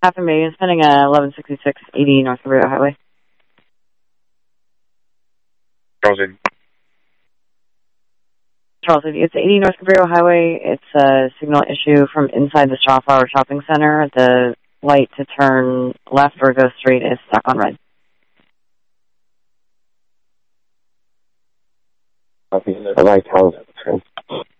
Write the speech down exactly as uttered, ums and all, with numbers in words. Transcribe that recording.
Half a million, spending uh, eleven sixty-six eighty North Cabrillo Highway. Charles eighty. Charles eighty. It's eighty North Cabrillo Highway. It's a signal issue from inside the Strawflower Shopping Center. The light to turn left or go straight is stuck on red. Copy. The light, how's it?